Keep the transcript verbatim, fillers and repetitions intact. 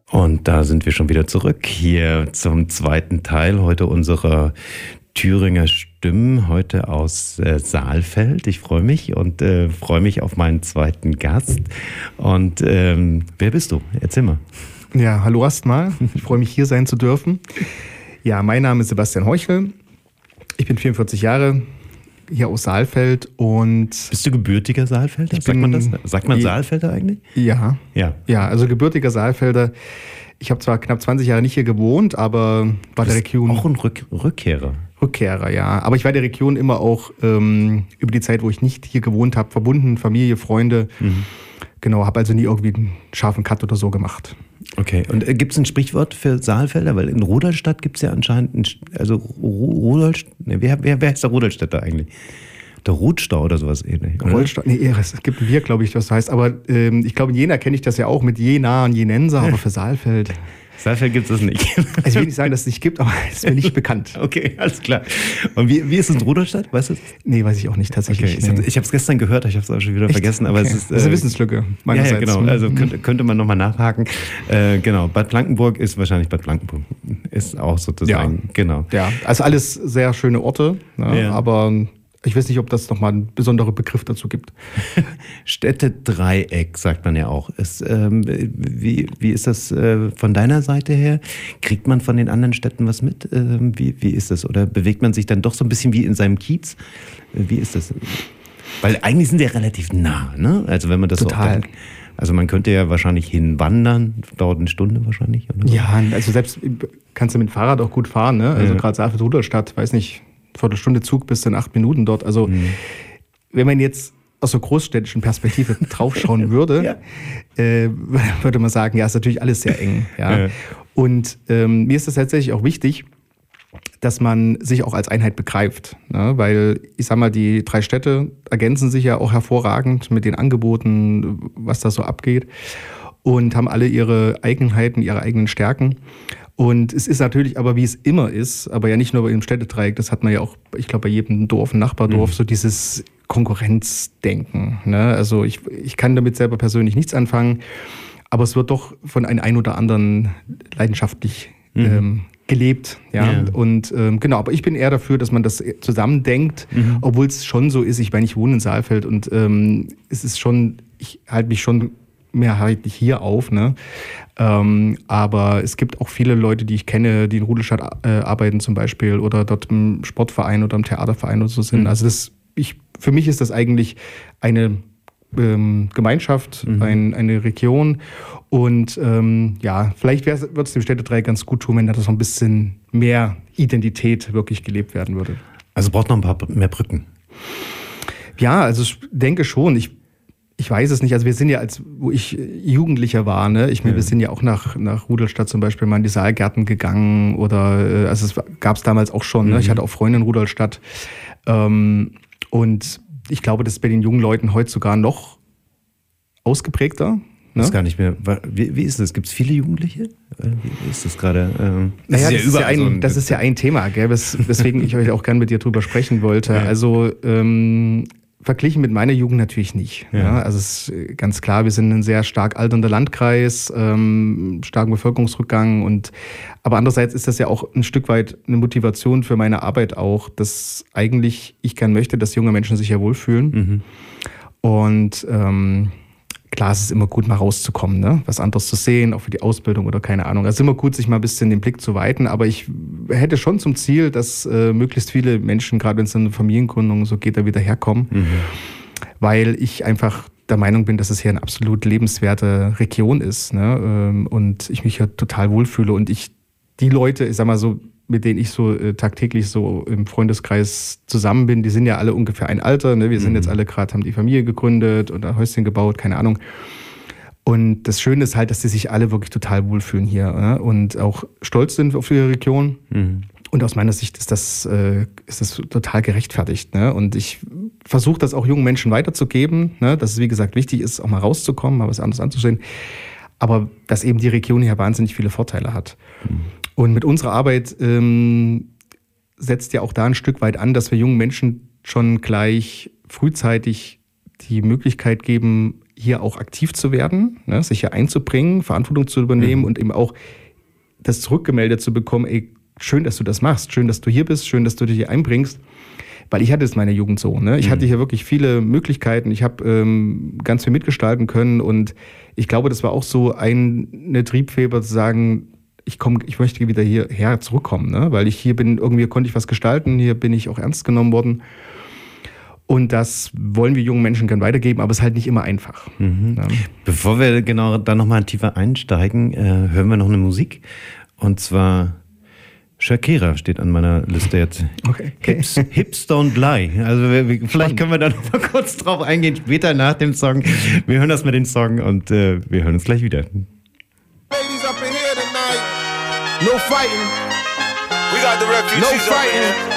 Und da sind wir schon wieder zurück hier zum zweiten Teil heute unserer Thüringer Stimmen, heute aus äh, Saalfeld. Ich freue mich und äh, freue mich auf meinen zweiten Gast. Und ähm, wer bist du? Erzähl mal. Ja, hallo erstmal. Ich freue mich, hier sein zu dürfen. Ja, mein Name ist Sebastian Heuchel. Ich bin vierundvierzig Jahre, hier aus Saalfeld und... Bist du gebürtiger Saalfelder? Sagt man das? Sagt man Saalfelder eigentlich? Ja. Ja. Ja, also gebürtiger Saalfelder. Ich habe zwar knapp zwanzig Jahre nicht hier gewohnt, aber war der Region... Auch ein Rück- Rückkehrer. Rückkehrer, ja. Aber ich war der Region immer auch ähm, über die Zeit, wo ich nicht hier gewohnt habe, verbunden, Familie, Freunde. Mhm. Genau, habe also nie irgendwie einen scharfen Cut oder so gemacht. Okay, und äh, gibt es ein Sprichwort für Saalfelder? Weil in Rudolstadt gibt es ja anscheinend, ein, also Rudolstadt, ne, wer, wer, wer ist der Rudolstädter eigentlich? Der Rutstau oder sowas ähnlich, oder? Rudolstadt, nee, es gibt ein Bier, glaube ich, was das heißt. Aber ähm, ich glaube, in Jena kenne ich das ja auch mit Jena und Jenenser, aber für Saalfeld... Saalfeld gibt es das nicht. Also ich will nicht sagen, dass es nicht gibt, aber es ist mir nicht bekannt. Okay, alles klar. Und wie, wie ist es in Rudolstadt? Weißt du es? Nee, weiß ich auch nicht tatsächlich. Okay, ich habe es gestern gehört, ich habe es auch schon wieder Echt? vergessen. Aber okay. es ist, äh, das ist eine Wissenslücke meinerseits. Ja, ja, genau. Also könnte, könnte man nochmal nachhaken. Äh, genau, Bad Blankenburg ist wahrscheinlich Bad Blankenburg. Ist auch sozusagen, ja. genau. Ja, also alles sehr schöne Orte, ne? Ja. Aber... Ich weiß nicht, ob das nochmal einen besonderen Begriff dazu gibt. Städtedreieck, sagt man ja auch. Ist, ähm, wie, wie ist das äh, von deiner Seite her? Kriegt man von den anderen Städten was mit? Ähm, wie, wie ist das? Oder bewegt man sich dann doch so ein bisschen wie in seinem Kiez? Äh, wie ist das? Weil eigentlich sind die ja relativ nah, ne? Also wenn man das Total. So also man könnte ja wahrscheinlich hinwandern, dauert eine Stunde wahrscheinlich. Oder? Ja, also selbst kannst du mit dem Fahrrad auch gut fahren, ne? Also ja. Gerade Saalfeld Rudolstadt, weiß nicht, Viertelstunde Zug bis in acht Minuten dort. Also mhm. wenn man jetzt aus so großstädtischen Perspektive draufschauen würde, ja. äh, würde man sagen, ja, ist natürlich alles sehr eng. Ja? Ja. Und ähm, mir ist das tatsächlich auch wichtig, dass man sich auch als Einheit begreift. Ne? Weil ich sag mal, die drei Städte ergänzen sich ja auch hervorragend mit den Angeboten, was da so abgeht, und haben alle ihre Eigenheiten, ihre eigenen Stärken. Und es ist natürlich aber, wie es immer ist, aber ja nicht nur im Städtedreieck, das hat man ja auch, ich glaube, bei jedem Dorf, Nachbardorf, mhm. so dieses Konkurrenzdenken. Ne? Also ich, ich kann damit selber persönlich nichts anfangen, aber es wird doch von einem ein oder anderen leidenschaftlich mhm. ähm, gelebt. Ja? ja. Und ähm, genau, aber ich bin eher dafür, dass man das zusammendenkt, mhm. obwohl es schon so ist, ich meine, ich wohne in Saalfeld und ähm, es ist schon, ich halte mich schon mehrheitlich hier auf, ne? Ähm, aber es gibt auch viele Leute, die ich kenne, die in Rudolstadt äh, arbeiten zum Beispiel oder dort im Sportverein oder im Theaterverein oder so sind. Mhm. Also das, ich, für mich ist das eigentlich eine ähm, Gemeinschaft, mhm. ein, eine Region und ähm, ja, vielleicht wird es dem Städtedreieck ganz gut tun, wenn da so ein bisschen mehr Identität wirklich gelebt werden würde. Also braucht noch ein paar mehr Brücken. Ja, also ich denke schon. Ich Ich weiß es nicht. Also wir sind ja, als wo ich Jugendlicher war, ne, ich meine, ja. wir sind ja auch nach, nach Rudolstadt zum Beispiel mal in die Saalgärten gegangen oder, also es gab es damals auch schon, ne? Mhm. Ich hatte auch Freunde in Rudolstadt. Ähm, und ich glaube, das ist bei den jungen Leuten heute sogar noch ausgeprägter. Ich weiß gar nicht mehr. Wie, wie ist das? Gibt es viele Jugendliche? Wie ist das gerade? Ähm, das, naja, ist, ja das, ist, ja ein, so ein das ist ja ein Thema, gell, weswegen ich euch auch gerne mit dir drüber sprechen wollte. Ja. Also, ähm, verglichen mit meiner Jugend natürlich nicht. Ja. Ja, also es ist ganz klar, wir sind ein sehr stark alternder Landkreis, ähm, starken Bevölkerungsrückgang. Und aber andererseits ist das ja auch ein Stück weit eine Motivation für meine Arbeit auch, dass eigentlich ich gern möchte, dass junge Menschen sich ja wohlfühlen. Mhm. Und ähm, klar, es ist immer gut, mal rauszukommen, ne? Was anderes zu sehen, auch für die Ausbildung oder keine Ahnung. Es ist immer gut, sich mal ein bisschen den Blick zu weiten, aber ich hätte schon zum Ziel, dass äh, möglichst viele Menschen, gerade wenn es in Familiengründung so geht, da wieder herkommen, mhm. weil ich einfach der Meinung bin, dass es hier eine absolut lebenswerte Region ist, ne? Und ich mich hier total wohlfühle und ich die Leute, ich sag mal so, mit denen ich so äh, tagtäglich so im Freundeskreis zusammen bin, die sind ja alle ungefähr ein Alter. Ne? Wir sind mhm. jetzt alle gerade, haben die Familie gegründet oder ein Häuschen gebaut, keine Ahnung. Und das Schöne ist halt, dass die sich alle wirklich total wohlfühlen hier, ne? Und auch stolz sind auf ihre Region. Mhm. Und aus meiner Sicht ist das, äh, ist das total gerechtfertigt. Ne? Und ich versuche das auch jungen Menschen weiterzugeben, ne? Dass es, wie gesagt, wichtig ist, auch mal rauszukommen, mal was anderes anzusehen. Aber dass eben die Region hier wahnsinnig viele Vorteile hat. Mhm. Und mit unserer Arbeit ähm, setzt ja auch da ein Stück weit an, dass wir jungen Menschen schon gleich frühzeitig die Möglichkeit geben, hier auch aktiv zu werden, ne, sich hier einzubringen, Verantwortung zu übernehmen mhm. und eben auch das zurückgemeldet zu bekommen, ey, schön, dass du das machst, schön, dass du hier bist, schön, dass du dich hier einbringst. Weil ich hatte es in meiner Jugend so. Ne? Ich mhm. hatte hier wirklich viele Möglichkeiten. Ich habe ähm, ganz viel mitgestalten können. Und ich glaube, das war auch so ein, eine Triebfeder zu sagen, ich, komm, ich möchte wieder hierher zurückkommen. Ne? Weil ich hier bin, irgendwie konnte ich was gestalten. Hier bin ich auch ernst genommen worden. Und das wollen wir jungen Menschen gerne weitergeben, aber es ist halt nicht immer einfach. Mhm. Ja. Bevor wir genau da nochmal tiefer einsteigen, äh, hören wir noch eine Musik. Und zwar Shakira steht an meiner Liste jetzt. Okay. Hips, Hips Don't Lie. Also wir, wir, vielleicht können wir da noch mal kurz drauf eingehen, später nach dem Song. Wir hören das mit dem Song und äh, wir hören uns gleich wieder. Ladies up in here tonight. No fighting. We got the refugees. No fighting.